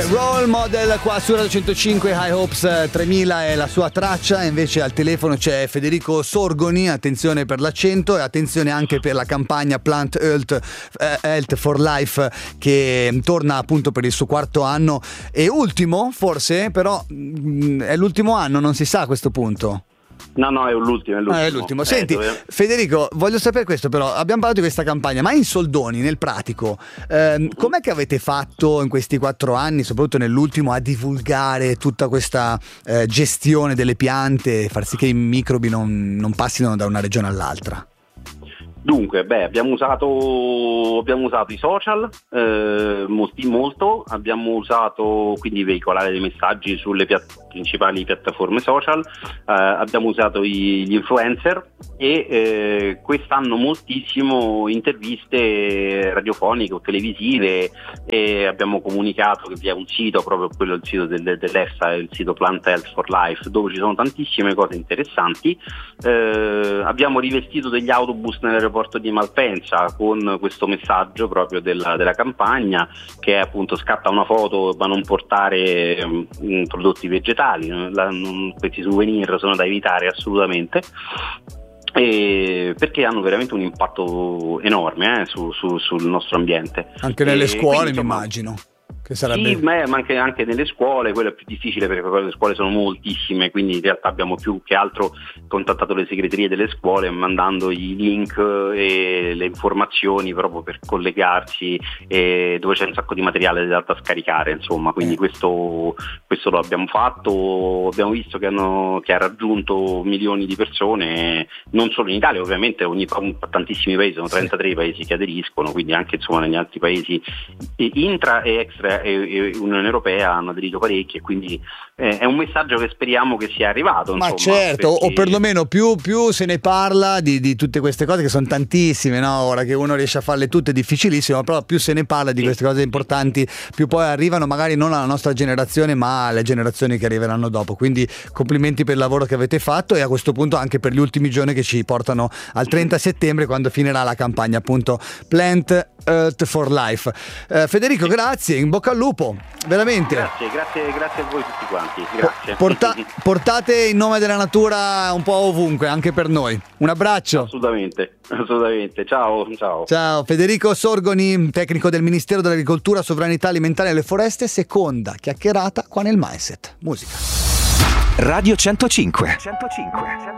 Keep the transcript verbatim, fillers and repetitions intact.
Role Model qua su Radio centocinque. High Hopes tremila è la sua traccia, invece al telefono c'è Federico Sorgoni, attenzione per l'accento e attenzione anche per la campagna Plant Health, eh, Health for Life, che torna appunto per il suo quarto anno e ultimo forse, però mh, è l'ultimo anno, non si sa a questo punto. No, no, è l'ultimo. È l'ultimo. Ah, è l'ultimo. Senti, eh, dove... Federico, voglio sapere questo però. Abbiamo parlato di questa campagna, ma in soldoni, nel pratico, ehm, com'è che avete fatto in questi quattro anni, soprattutto nell'ultimo, a divulgare tutta questa eh, gestione delle piante e far sì che i microbi non, non passino da una regione all'altra? Dunque, beh, abbiamo usato, abbiamo usato i social, eh, molti, molto, abbiamo usato quindi veicolare dei messaggi sulle piatt- principali piattaforme social, eh, abbiamo usato i, gli influencer e eh, quest'anno moltissimo interviste radiofoniche o televisive, e abbiamo comunicato che vi è un sito, proprio quello il sito del, dell'EFSA, il sito Plant Health for Life, dove ci sono tantissime cose interessanti. Eh, abbiamo rivestito degli autobus nell'aeroporto di Malpensa con questo messaggio proprio della, della campagna, che è appunto scatta una foto ma non portare um, prodotti vegetali, la, non, questi souvenir sono da evitare assolutamente, e perché hanno veramente un impatto enorme eh, su, su, sul nostro ambiente. Anche nelle e scuole quindi, mi insomma, immagino. Che sarebbe... Sì, ma anche, anche nelle scuole, quello è più difficile perché le scuole sono moltissime, quindi in realtà abbiamo più che altro contattato le segreterie delle scuole mandando i link e le informazioni proprio per collegarsi, e dove c'è un sacco di materiale da, da scaricare, insomma, quindi eh. questo, questo lo abbiamo fatto, abbiamo visto che, hanno, che ha raggiunto milioni di persone, non solo in Italia ovviamente, ogni, tantissimi paesi, sono trentatré sì. paesi che aderiscono, quindi anche insomma negli altri paesi intra e extra e Unione Europea hanno aderito parecchi, e quindi eh, è un messaggio che speriamo che sia arrivato. Ma insomma, certo, perché... o perlomeno più, più se ne parla di, di tutte queste cose che sono tantissime, no? Ora che uno riesce a farle tutte è difficilissimo, però più se ne parla di queste cose importanti, più poi arrivano magari non alla nostra generazione ma alle generazioni che arriveranno dopo. Quindi complimenti per il lavoro che avete fatto, e a questo punto anche per gli ultimi giorni che ci portano al trenta settembre, quando finirà la campagna appunto Plant Earth for Life. eh, Federico, grazie, in bocca al lupo, veramente. Grazie, grazie, grazie a voi tutti quanti. Grazie. Porta- portate il nome della natura un po' ovunque, anche per noi. Un abbraccio. Assolutamente, assolutamente. Ciao, ciao. Ciao, Federico Sorgoni, tecnico del Ministero dell'Agricoltura, Sovranità Alimentare e le Foreste, seconda chiacchierata qua nel Mindset. Musica. Radio centocinque. centocinque.